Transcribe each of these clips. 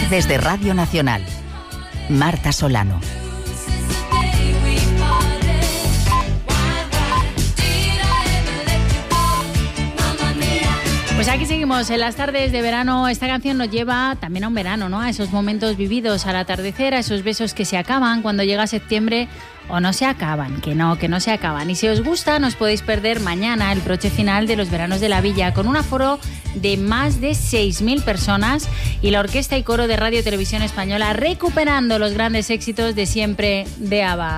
tardes de Radio Nacional. Marta Solano. Pues aquí seguimos en las tardes de verano. Esta canción nos lleva también a un verano, ¿no? A esos momentos vividos al atardecer, a esos besos que se acaban cuando llega septiembre o no se acaban, que no se acaban. Y si os gusta, no os podéis perder mañana el broche final de los veranos de la Villa, con un aforo de más de 6.000 personas y la Orquesta y Coro de Radio Televisión Española recuperando los grandes éxitos de siempre de ABBA.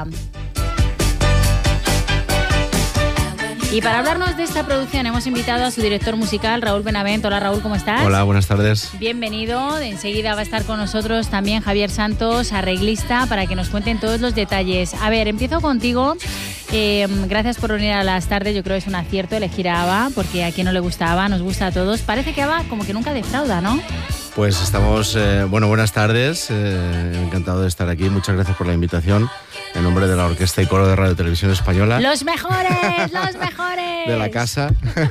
Y para hablarnos de esta producción hemos invitado a su director musical, Raúl Benavent. Hola Raúl, ¿cómo estás? Hola, buenas tardes. Bienvenido. Enseguida va a estar con nosotros también Javier Santos, arreglista, para que nos cuenten todos los detalles. A ver, empiezo contigo. Gracias por venir a las tardes. Yo creo que es un acierto elegir a ABBA, porque a quien no le gusta ABBA, nos gusta a todos. Parece que ABBA como que nunca defrauda, ¿no? Pues estamos, buenas tardes, encantado de estar aquí, muchas gracias por la invitación, en nombre de la Orquesta y Coro de Radio Televisión Española. ¡Los mejores, los mejores! De la casa,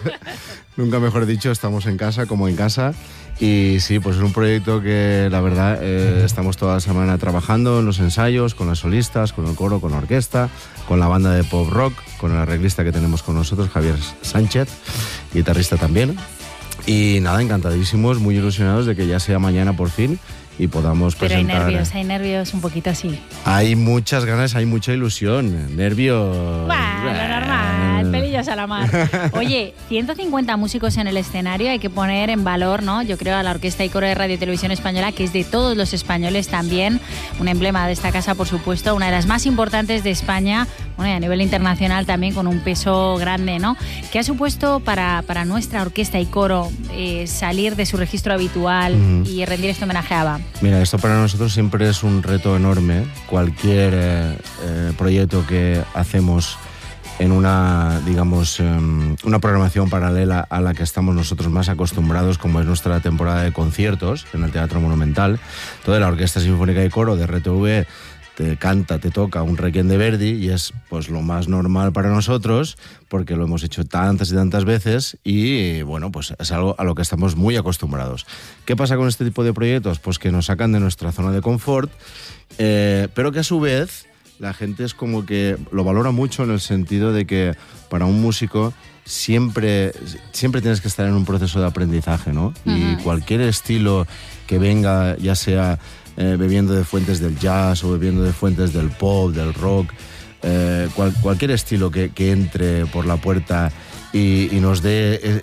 nunca mejor dicho, estamos en casa como en casa, y sí, pues es un proyecto que la verdad estamos toda la semana trabajando en los ensayos, con las solistas, con el coro, con la orquesta, con la banda de pop rock, con el arreglista que tenemos con nosotros, Javier Sánchez, guitarrista también. Y nada, encantadísimos, muy ilusionados de que ya sea mañana por fin y podamos presentar. Pero hay nervios un poquito así. Hay muchas ganas, hay mucha ilusión, nervios. Lo normal, pelillos a la mar. Oye, 150 músicos en el escenario, hay que poner en valor, ¿no? Yo creo a la Orquesta y Coro de Radio Televisión Española, que es de todos los españoles también, un emblema de esta casa, por supuesto, una de las más importantes de España, bueno, y a nivel internacional también con un peso grande, ¿no? ¿Qué ha supuesto para nuestra Orquesta y Coro salir de su registro habitual y rendir este homenaje a ABBA? Mira, esto para nosotros siempre es un reto enorme. Cualquier proyecto que hacemos en una, digamos, una programación paralela a la que estamos nosotros más acostumbrados, como es nuestra temporada de conciertos en el Teatro Monumental. Toda la Orquesta Sinfónica y Coro de RTV te toca un Requiem de Verdi y es pues lo más normal para nosotros porque lo hemos hecho tantas y tantas veces y bueno, pues es algo a lo que estamos muy acostumbrados. ¿Qué pasa con este tipo de proyectos? Pues que nos sacan de nuestra zona de confort, pero que a su vez la gente es como que lo valora mucho en el sentido de que para un músico siempre tienes que estar en un proceso de aprendizaje, ¿no? Y cualquier estilo que venga, ya sea bebiendo de fuentes del jazz o bebiendo de fuentes del pop, del rock, cualquier estilo que entre por la puerta y nos dé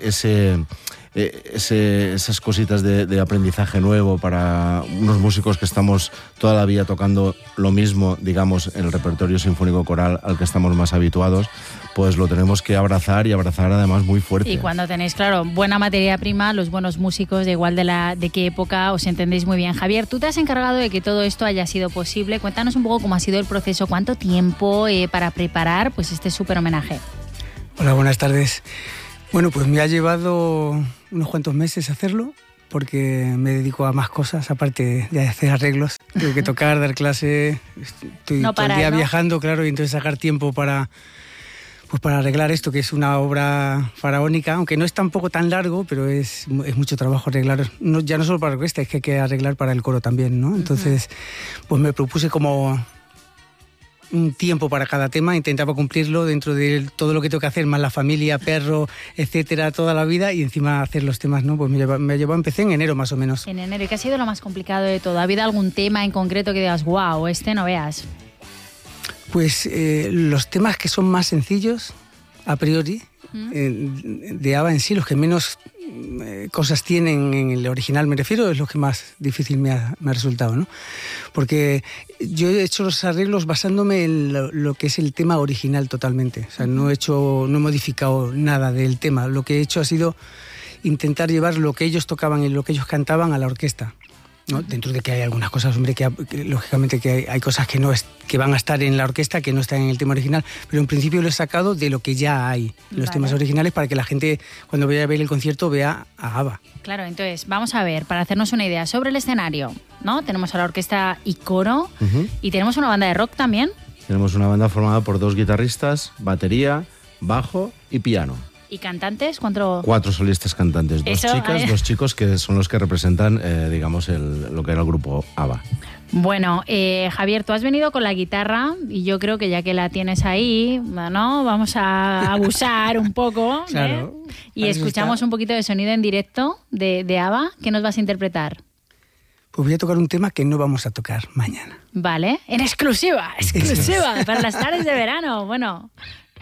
esas cositas de aprendizaje nuevo para unos músicos que estamos toda la vida tocando lo mismo, digamos, en el repertorio sinfónico coral al que estamos más habituados, pues lo tenemos que abrazar y abrazar además muy fuerte. Y cuando tenéis, claro, buena materia prima, los buenos músicos, de igual de qué época, os entendéis muy bien. Javier, tú te has encargado de que todo esto haya sido posible. Cuéntanos un poco cómo ha sido el proceso, cuánto tiempo para preparar pues este súper homenaje. Hola, buenas tardes. Bueno, pues me ha llevado unos cuantos meses hacerlo, porque me dedico a más cosas, aparte de hacer arreglos. Tengo que tocar, dar clase, estoy todo el día viajando, claro, y entonces sacar tiempo para arreglar esto, que es una obra faraónica, aunque no es tampoco tan largo, pero es mucho trabajo arreglar, ya no solo para la orquesta, es que hay que arreglar para el coro también, ¿no? Entonces, pues me propuse como un tiempo para cada tema, intentaba cumplirlo dentro de todo lo que tengo que hacer, más la familia, perro, etcétera, toda la vida, y encima hacer los temas, ¿no? Pues empecé en enero más o menos. En enero, ¿y qué ha sido lo más complicado de todo? ¿Ha habido algún tema en concreto que digas, wow, este no veas? Pues los temas que son más sencillos, a priori, de ABBA en sí, los que menos cosas tienen en el original, me refiero, es lo que más difícil me ha resultado, ¿no? Porque yo he hecho los arreglos basándome en lo que es el tema original totalmente. O sea, no he modificado nada del tema. Lo que he hecho ha sido intentar llevar lo que ellos tocaban y lo que ellos cantaban a la orquesta, ¿no? Dentro de que hay algunas cosas, hombre, que lógicamente que hay cosas que van a estar en la orquesta que no están en el tema original, pero en principio lo he sacado de lo que ya hay, los temas originales, para que la gente cuando vaya a ver el concierto vea a ABBA. Claro, entonces vamos a ver, para hacernos una idea sobre el escenario, ¿no? Tenemos a la Orquesta y Coro y tenemos una banda de rock también. Tenemos una banda formada por 2 guitarristas, batería, bajo y piano. ¿Y cantantes? ¿Cuánto? 4 solistas cantantes, 2 chicas, 2 chicos que son los que representan, digamos, lo que era el grupo ABBA. Bueno, Javier, tú has venido con la guitarra y yo creo que ya que la tienes ahí, ¿no? Vamos a abusar un poco. Claro. Y escuchamos un poquito de sonido en directo de ABBA. ¿Qué nos vas a interpretar? Pues voy a tocar un tema que no vamos a tocar mañana. Vale, en exclusiva para las tardes de verano. Bueno,